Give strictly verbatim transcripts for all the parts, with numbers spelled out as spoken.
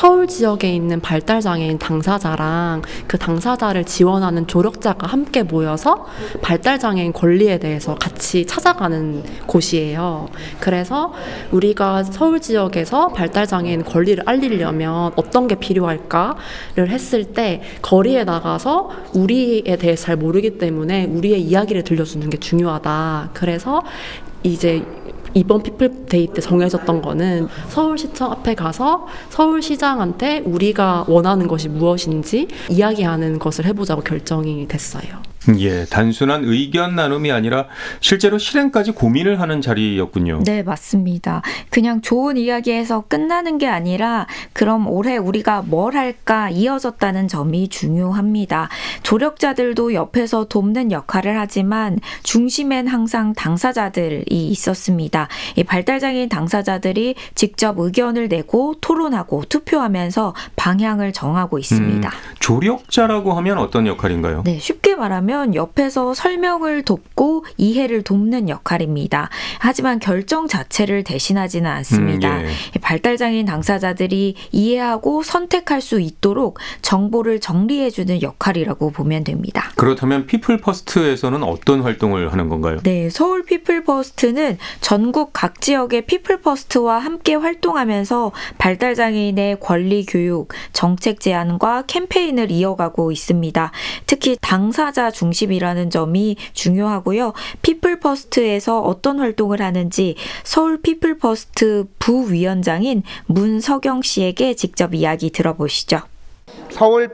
서울 지역에 있는 발달장애인 당사자랑 그 당사자를 지원하는 조력자가 함께 모여서 발달장애인 권리에 대해서 같이 찾아가는 곳이에요. 그래서 우리가 서울 지역에서 발달장애인 권리를 알리려면 어떤 게 필요할까를 했을 때 거리에 나가서 우리에 대해서 잘 모르기 때문에 우리의 이야기를 들려주는 게 중요하다. 그래서 이제 이번 피플데이 때 정해졌던 거는 서울시청 앞에 가서 서울시장한테 우리가 원하는 것이 무엇인지 이야기하는 것을 해보자고 결정이 됐어요. 예, 단순한 의견 나눔이 아니라 실제로 실행까지 고민을 하는 자리였군요. 네, 맞습니다. 그냥 좋은 이야기에서 끝나는 게 아니라 그럼 올해 우리가 뭘 할까 이어졌다는 점이 중요합니다. 조력자들도 옆에서 돕는 역할을 하지만 중심엔 항상 당사자들이 있었습니다. 이 발달장애인 당사자들이 직접 의견을 내고 토론하고 투표하면서 방향을 정하고 있습니다. 음, 조력자라고 하면 어떤 역할인가요? 네, 쉽게 말하면 옆에서 설명을 돕고 이해를 돕는 역할입니다. 하지만 결정 자체를 대신하지는 않습니다. 음, 예. 발달장애인 당사자들이 이해하고 선택할 수 있도록 정보를 정리해주는 역할이라고 보면 됩니다. 그렇다면 피플퍼스트에서는 어떤 활동을 하는 건가요? 네, 서울 피플퍼스트는 전국 각 지역의 피플퍼스트와 함께 활동하면서 발달장애인의 권리 교육, 정책 제안과 캠페인을 이어가고 있습니다. 특히 당사자 중심이라는 점이 중요하고요. 피플퍼스트에서 어떤 활동을 하는지 서울 피플퍼스트 부위원장인 문석영 씨에게 직접 이야기 들어보시죠. 서울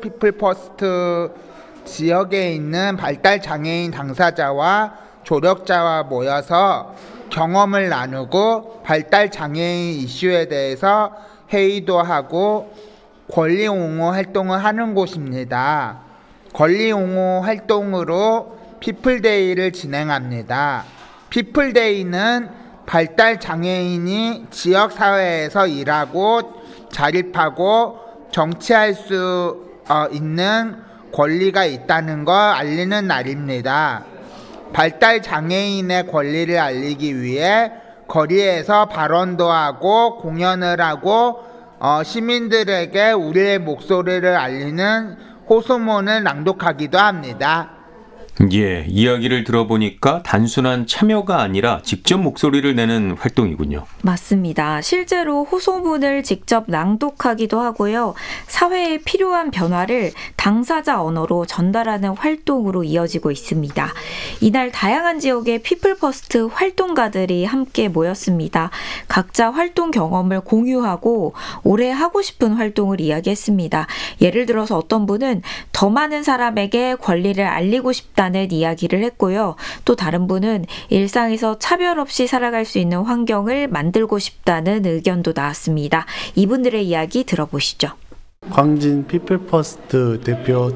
피플퍼스트 지역에 있는 발달장애인 당사자와 조력자와 모여서 경험을 나누고 발달장애인 이슈에 대해서 회의도 하고 권리 옹호 활동을 하는 곳입니다. 권리 옹호 활동으로 피플데이를 진행합니다. 피플데이는 발달장애인이 지역사회에서 일하고 자립하고 정치할 수 있는 권리가 있다는 걸 알리는 날입니다. 발달장애인의 권리를 알리기 위해 거리에서 발언도 하고 공연을 하고 어, 시민들에게 우리의 목소리를 알리는 호소문을 낭독하기도 합니다. 예, 이야기를 들어보니까 단순한 참여가 아니라 직접 목소리를 내는 활동이군요. 맞습니다. 실제로 호소문을 직접 낭독하기도 하고요. 사회에 필요한 변화를 당사자 언어로 전달하는 활동으로 이어지고 있습니다. 이날 다양한 지역의 피플퍼스트 활동가들이 함께 모였습니다. 각자 활동 경험을 공유하고 올해 하고 싶은 활동을 이야기했습니다. 예를 들어서 어떤 분은 더 많은 사람에게 권리를 알리고 싶다는 이야기를 했고요. 또 다른 분은 일상에서 차별 없이 살아갈 수 있는 환경을 만들고 싶다는 의견도 나왔습니다. 이분들의 이야기 들어보시죠. 광진 피플퍼스트 대표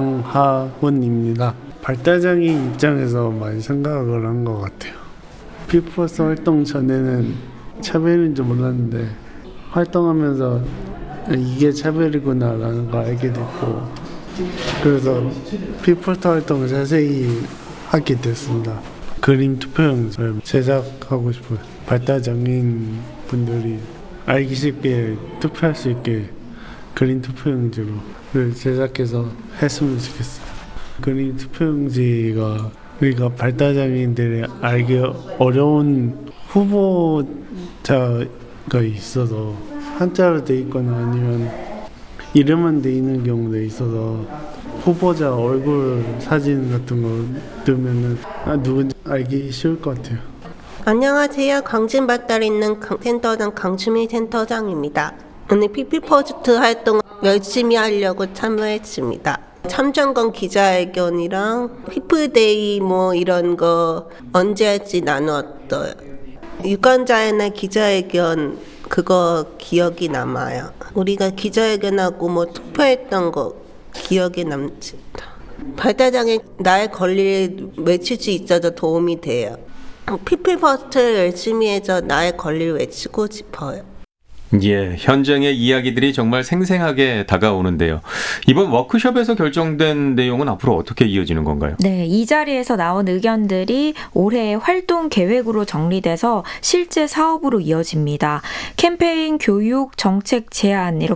장하원입니다. 발달장애인 입장에서 많이 생각을 한 것 같아요. 피플퍼스트 활동 전에는 차별인 줄 몰랐는데 활동하면서 이게 차별이구나라는 걸 알게 됐고 그래서 피플퍼스트 활동을 자세히 하게 됐습니다. 그림 투표용지를 제작하고 싶어요. 발달장애인 분들이 알기 쉽게 투표할 수 있게 그림 투표용지로 제작해서 했으면 좋겠어요. 그림 투표용지가 우리가 발달장애인들이 알기 어려운 후보자가 있어서 한자로 돼 있거나 아니면 이름만 돼 있는 경우도 있어서 후보자 얼굴 사진 같은 거 넣으면은 아, 누군지 알기 쉬울 것 같아요. 안녕하세요. 광진 발달에 있는 센터장 강추미 센터장입니다. 오늘 피플퍼스트 활동 열심히 하려고 참여했습니다. 참정권 기자회견이랑 피플데이 뭐 이런 거 언제 할지 나누었어요. 유권자의 기자회견 그거 기억이 남아요. 우리가 기자회견하고 뭐 투표했던 거 기억에 남습니다. 발달장애 나의 권리를 외칠 수 있어서 도움이 돼요. 피플퍼스트 열심히 해서 나의 권리를 외치고 싶어요. 예, 현장의 이야기들이 정말 생생하게 다가오는데요. 이번 워크숍에서 결정된 내용은 앞으로 어떻게 이어지는 건가요? 네, 이 자리에서 나온 의견들이 올해의 활동 계획으로 정리돼서 실제 사업으로 이어집니다. 캠페인, 교육, 정책 제안 이렇게